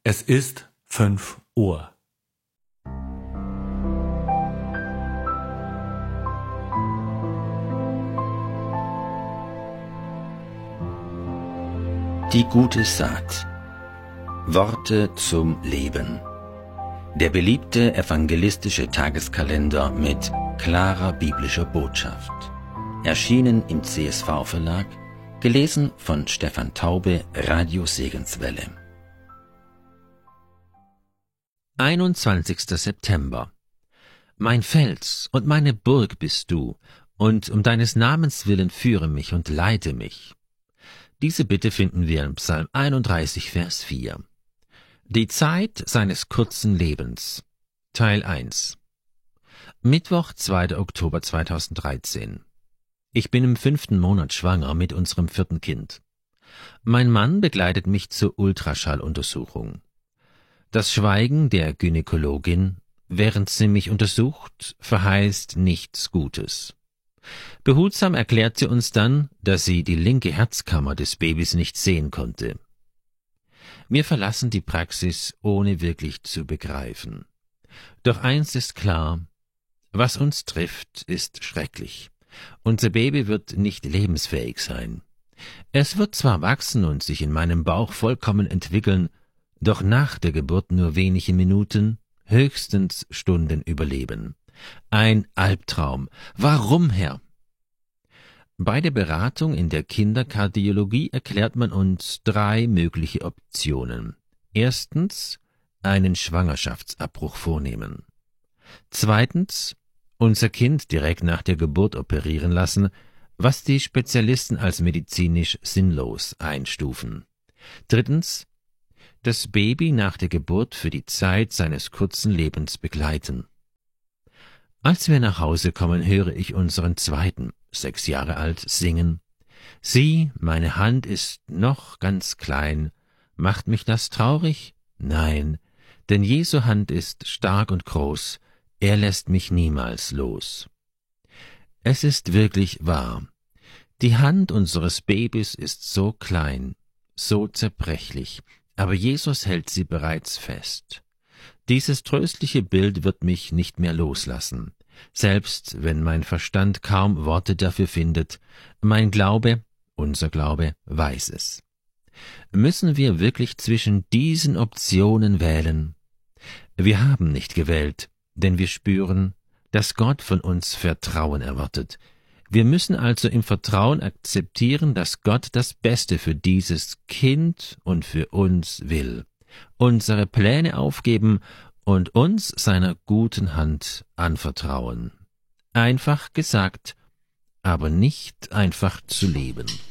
Es ist 5 Uhr. Die gute Saat. Worte zum Leben. Der beliebte evangelistische Tageskalender mit klarer biblischer Botschaft. Erschienen im CSV-Verlag, gelesen von Stefan Taube, Radio Segenswelle. 21. September. Mein Fels und meine Burg bist du, und um deines Namens willen führe mich und leite mich. Diese Bitte finden wir im Psalm 31, Vers 4. Die Zeit seines kurzen Lebens. Teil 1. Mittwoch, 2. Oktober 2013. Ich bin im 5. Monat schwanger mit unserem 4. Kind. Mein Mann begleitet mich zur Ultraschalluntersuchung. Das Schweigen der Gynäkologin, während sie mich untersucht, verheißt nichts Gutes. Behutsam erklärt sie uns dann, dass sie die linke Herzkammer des Babys nicht sehen konnte. Wir verlassen die Praxis, ohne wirklich zu begreifen. Doch eins ist klar: Was uns trifft, ist schrecklich. Unser Baby wird nicht lebensfähig sein. Es wird zwar wachsen und sich in meinem Bauch vollkommen entwickeln, doch nach der Geburt nur wenige Minuten, höchstens Stunden überleben. Ein Albtraum. Warum, Herr? Bei der Beratung in der Kinderkardiologie erklärt man uns 3 mögliche Optionen. Erstens, einen Schwangerschaftsabbruch vornehmen. Zweitens, unser Kind direkt nach der Geburt operieren lassen, was die Spezialisten als medizinisch sinnlos einstufen. Drittens, das Baby nach der Geburt für die Zeit seines kurzen Lebens begleiten. Als wir nach Hause kommen, höre ich unseren Zweiten, 6 Jahre alt, singen: Sieh, meine Hand ist noch ganz klein. Macht mich das traurig? Nein, denn Jesu Hand ist stark und groß. Er lässt mich niemals los. Es ist wirklich wahr. Die Hand unseres Babys ist so klein, so zerbrechlich, aber Jesus hält sie bereits fest. Dieses tröstliche Bild wird mich nicht mehr loslassen, selbst wenn mein Verstand kaum Worte dafür findet. Mein Glaube, unser Glaube, weiß es. Müssen wir wirklich zwischen diesen Optionen wählen? Wir haben nicht gewählt, denn wir spüren, dass Gott von uns Vertrauen erwartet. Wir müssen also im Vertrauen akzeptieren, dass Gott das Beste für dieses Kind und für uns will, unsere Pläne aufgeben und uns seiner guten Hand anvertrauen. Einfach gesagt, aber nicht einfach zu leben.